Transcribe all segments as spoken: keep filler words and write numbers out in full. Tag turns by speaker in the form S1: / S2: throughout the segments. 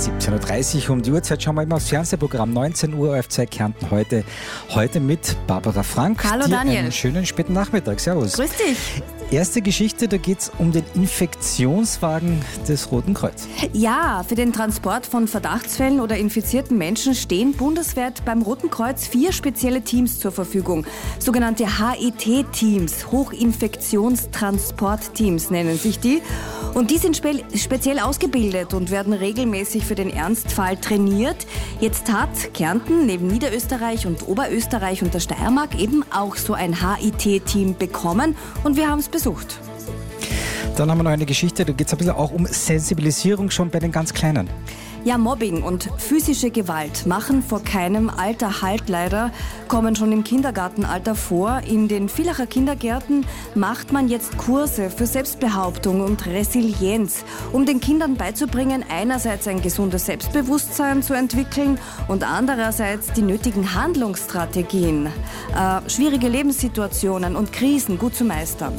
S1: siebzehn Uhr dreißig um die Uhrzeit schauen wir immer aufs Fernsehprogramm. neunzehn Uhr O R F zwei Kärnten heute. Heute mit Barbara Frank.
S2: Hallo
S1: Dir
S2: Daniel.
S1: Einen schönen späten Nachmittag. Servus.
S2: Grüß dich.
S1: Erste Geschichte, da geht es um den Infektionswagen des Roten Kreuz.
S2: Ja, für den Transport von Verdachtsfällen oder infizierten Menschen stehen bundesweit beim Roten Kreuz vier spezielle Teams zur Verfügung. Sogenannte H I T-Teams, Hochinfektionstransportteams nennen sich die. Und die sind spe- speziell ausgebildet und werden regelmäßig für den Ernstfall trainiert. Jetzt hat Kärnten neben Niederösterreich und Oberösterreich und der Steiermark eben auch so ein H I T-Team bekommen und wir haben es besucht.
S1: Dann haben wir noch eine Geschichte, da geht es ein bisschen auch um Sensibilisierung schon bei den ganz Kleinen.
S2: Ja, Mobbing und physische Gewalt machen vor keinem Alter Halt leider, kommen schon im Kindergartenalter vor. In den Villacher Kindergärten macht man jetzt Kurse für Selbstbehauptung und Resilienz, um den Kindern beizubringen, einerseits ein gesundes Selbstbewusstsein zu entwickeln und andererseits die nötigen Handlungsstrategien, äh, schwierige Lebenssituationen und Krisen gut zu meistern.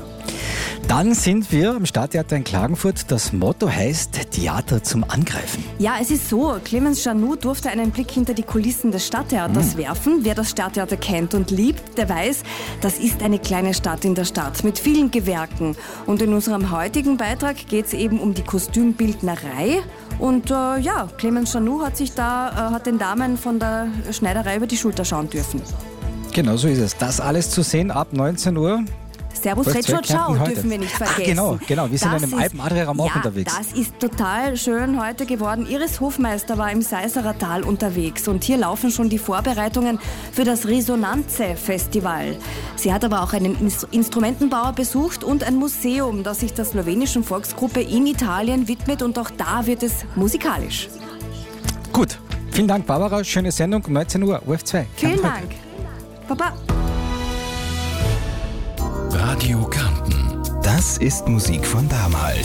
S1: Dann sind wir am Stadttheater in Klagenfurt. Das Motto heißt Theater zum Angreifen.
S2: Ja, es ist so. Clemens Janou durfte einen Blick hinter die Kulissen des Stadttheaters mhm. werfen. Wer das Stadttheater kennt und liebt, der weiß, das ist eine kleine Stadt in der Stadt mit vielen Gewerken. Und in unserem heutigen Beitrag geht es eben um die Kostümbildnerei. Und äh, ja, Clemens Janou hat sich da, äh, hat den Damen von der Schneiderei über die Schulter schauen dürfen.
S1: Genau so ist es. Das alles zu sehen ab neunzehn Uhr.
S2: Servus, Retschau, ciao, dürfen wir nicht vergessen.
S1: Ach, genau, genau. Wir sind
S2: das
S1: in einem
S2: ist,
S1: Alpen-Adria-Raum auch
S2: ja,
S1: unterwegs.
S2: Das ist total schön heute geworden. Iris Hofmeister war im Seiserer Tal unterwegs und hier laufen schon die Vorbereitungen für das Resonanze-Festival. Sie hat aber auch einen Instrumentenbauer besucht und ein Museum, das sich der slowenischen Volksgruppe in Italien widmet und auch da wird es musikalisch.
S1: Gut, vielen Dank Barbara, schöne Sendung um neunzehn Uhr, O R F zwei.
S2: Vielen Dank. Baba.
S3: Radio Kärnten. Das ist Musik von damals.